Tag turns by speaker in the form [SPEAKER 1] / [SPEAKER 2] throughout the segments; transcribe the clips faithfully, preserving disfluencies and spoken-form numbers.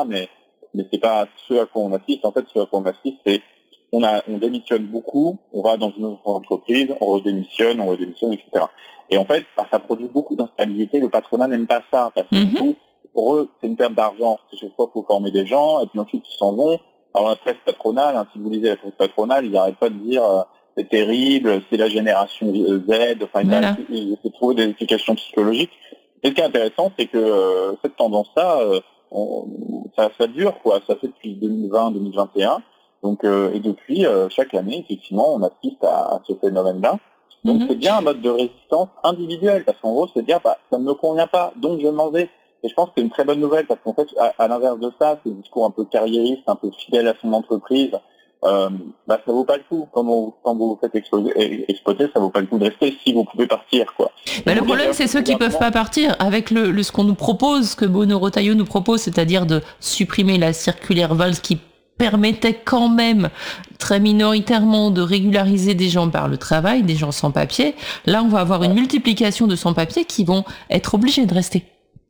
[SPEAKER 1] ça, mais mais c'est pas ce à quoi on assiste. En fait, ce à quoi on assiste, c'est on a on démissionne beaucoup, on va dans une autre entreprise, on redémissionne, on redémissionne, et cetera. Et en fait, bah, ça produit beaucoup d'instabilité. Le patronat n'aime pas ça parce que du coup, pour eux, c'est une perte d'argent. Parce que chaque fois, il faut former des gens, et puis ensuite ils s'en vont. Alors la presse patronale, hein, si vous lisez la presse patronale, ils n'arrêtent pas de dire euh, c'est terrible, c'est la génération Z. Enfin,
[SPEAKER 2] Voilà.
[SPEAKER 1] ils essaient de trouver des explications psychologiques. Et ce qui est intéressant, c'est que euh, cette tendance-là, euh, on, ça, ça dure, quoi. Ça fait depuis deux mille vingt, deux mille vingt et un. Donc, euh, et depuis, euh, chaque année, effectivement, on assiste à, à ce phénomène-là. Donc, mm-hmm. c'est bien un mode de résistance individuelle, parce qu'en gros, c'est dire, bah, ça ne me convient pas, donc je m'en vais. Et je pense que c'est une très bonne nouvelle, parce qu'en fait, à, à l'inverse de ça, c'est un discours un peu carriériste, un peu fidèle à son entreprise. Euh, bah, ça vaut pas le coup. Quand vous, quand vous vous faites exploser, exploiter, ça vaut pas le coup de rester si vous pouvez partir, quoi.
[SPEAKER 2] Bah, le problème, c'est ceux qui peuvent pas partir. Avec le, le ce qu'on nous propose, ce que Bruno Retailleau nous propose, c'est-à-dire de supprimer la circulaire Valls qui permettait quand même très minoritairement de régulariser des gens par le travail, des gens sans papier. Là, on va avoir une multiplication de sans-papiers qui vont être obligés de rester.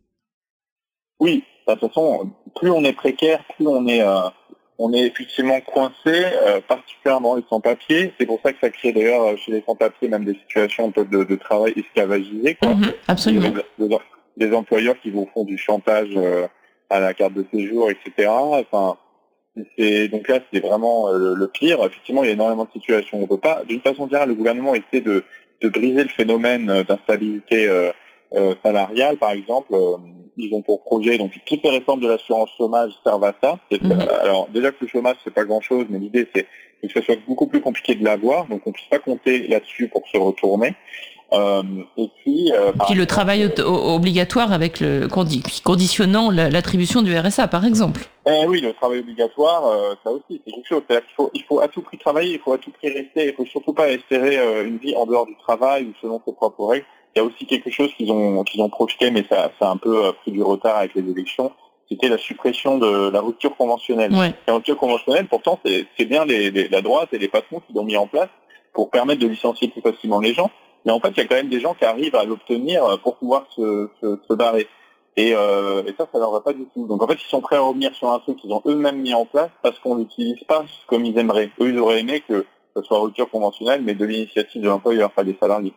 [SPEAKER 1] Oui, de toute façon, plus on est précaire, plus on est, euh, on est effectivement coincé, euh, particulièrement les sans-papiers. C'est pour ça que ça crée d'ailleurs chez les sans-papiers même des situations de, de, de travail esclavagisées, quoi.
[SPEAKER 2] Mmh, absolument.
[SPEAKER 1] Des, des, des employeurs qui vous font du chantage euh, à la carte de séjour, et cetera. Enfin, c'est, donc là, c'est vraiment euh, le, le pire. Effectivement, il y a énormément de situations. On peut pas, d'une façon générale, le gouvernement essaie de, de briser le phénomène d'instabilité euh, euh, salariale, par exemple. Euh, ils ont pour projet, donc toutes les réformes de l'assurance chômage servent à ça. C'est, mmh. Alors déjà que le chômage, c'est pas grand-chose, mais l'idée, c'est que ce soit beaucoup plus compliqué de l'avoir, donc on ne puisse pas compter là-dessus pour se retourner. Euh, et puis, euh,
[SPEAKER 2] puis exemple, le travail euh, obligatoire avec le conditionnant l'attribution du R S A, par exemple.
[SPEAKER 1] Eh oui, le travail obligatoire, euh, ça aussi, c'est quelque chose. C'est-à-dire qu'il faut, il faut à tout prix travailler, il faut à tout prix rester, il faut surtout pas espérer euh, une vie en dehors du travail ou selon ses propres règles. Il y a aussi quelque chose qu'ils ont, qu'ils ont profité, mais ça, ça a un peu pris du retard avec les élections. C'était la suppression de la rupture conventionnelle.
[SPEAKER 2] Ouais.
[SPEAKER 1] La rupture conventionnelle, pourtant, c'est, c'est bien les, les, la droite et les patrons qui l'ont mis en place pour permettre de licencier plus facilement les gens. Mais en fait, il y a quand même des gens qui arrivent à l'obtenir pour pouvoir se, se, se barrer. Et, euh, et ça, ça leur va pas du tout. Donc en fait, ils sont prêts à revenir sur un truc qu'ils ont eux-mêmes mis en place parce qu'on l'utilise pas comme ils aimeraient. Eux, ils auraient aimé que ce soit rupture conventionnelle, mais de l'initiative de l'employeur, pas des salariés.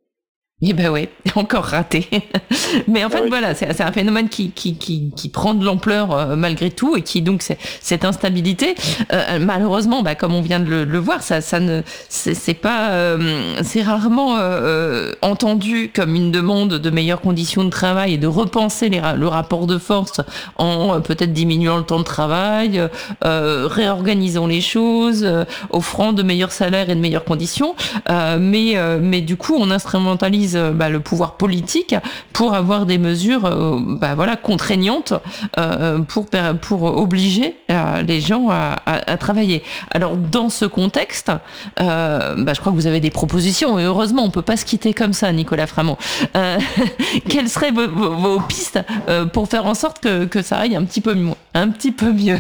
[SPEAKER 2] Eh ben ouais, encore raté. Mais en fait, oui. voilà, c'est, c'est un phénomène qui, qui, qui, qui prend de l'ampleur euh, malgré tout et qui donc c'est, cette instabilité, euh, malheureusement, bah, comme on vient de le, le voir, ça, ça ne, c'est, c'est pas, euh, c'est rarement euh, entendu comme une demande de meilleures conditions de travail et de repenser les, le rapport de force en euh, peut-être diminuant le temps de travail, euh, réorganisant les choses, euh, offrant de meilleurs salaires et de meilleures conditions. Euh, mais, euh, mais du coup, on instrumentalise Bah, le pouvoir politique pour avoir des mesures euh, bah, voilà, contraignantes euh, pour, pour obliger euh, les gens à, à, à travailler. Alors dans ce contexte, euh, bah, je crois que vous avez des propositions et heureusement on ne peut pas se quitter comme ça, Nicolas Framont. Euh, quelles seraient vos, vos, vos pistes euh, pour faire en sorte que, que ça aille un petit peu mieux, un petit peu mieux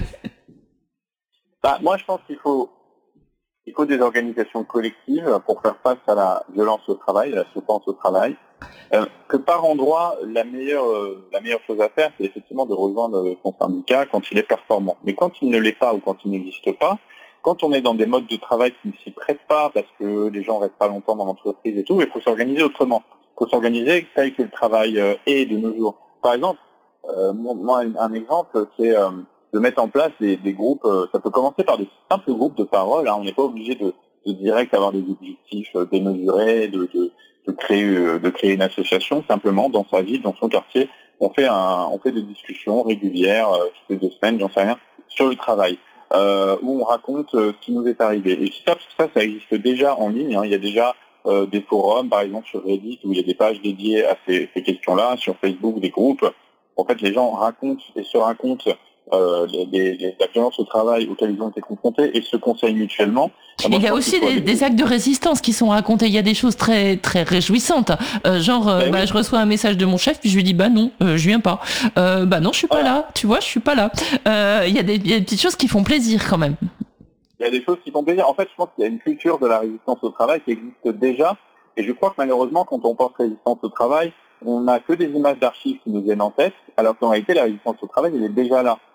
[SPEAKER 1] bah, Moi je pense qu'il faut Il faut des organisations collectives pour faire face à la violence au travail, à la souffrance au travail. Euh, que par endroit, la meilleure, euh, la meilleure chose à faire, c'est effectivement de rejoindre son syndicat quand il est performant. Mais quand il ne l'est pas ou quand il n'existe pas, quand on est dans des modes de travail qui ne s'y prêtent pas parce que les gens restent pas longtemps dans l'entreprise et tout, il faut s'organiser autrement. Il faut s'organiser tel que le travail euh, est de nos jours. Par exemple, euh, moi, un exemple, c'est euh, de mettre en place des, des groupes, euh, ça peut commencer par des simples groupes de parole, hein, on n'est pas obligé de, de direct avoir des objectifs euh, démesurés, de, de, de, créer, euh, de créer une association, simplement dans sa ville, dans son quartier, on fait, un, on fait des discussions régulières, euh, toutes les deux semaines, j'en sais rien, sur le travail, euh, où on raconte euh, ce qui nous est arrivé. Et ça, ça, ça existe déjà en ligne, hein, il y a déjà euh, des forums, par exemple sur Reddit, où il y a des pages dédiées à ces, ces questions-là, sur Facebook, des groupes. En fait, les gens racontent et se racontent Euh, des, des, des violences au travail auxquelles ils ont été confrontés et se conseillent mutuellement.
[SPEAKER 2] Et il y a aussi des, des actes de résistance qui sont racontés. Il y a des choses très très réjouissantes, euh, genre euh, bah, oui. je reçois un message de mon chef puis je lui dis bah non, euh, je viens pas. Euh, bah non, je suis pas voilà. là. Tu vois, je suis pas là. Euh, il y a des, il y a des petites choses qui font plaisir quand même.
[SPEAKER 1] Il y a des choses qui font plaisir. En fait, je pense qu'il y a une culture de la résistance au travail qui existe déjà. Et je crois que malheureusement, quand on pense résistance au travail, on n'a que des images d'archives qui nous viennent en tête, alors qu'en réalité, la résistance au travail, elle est déjà là.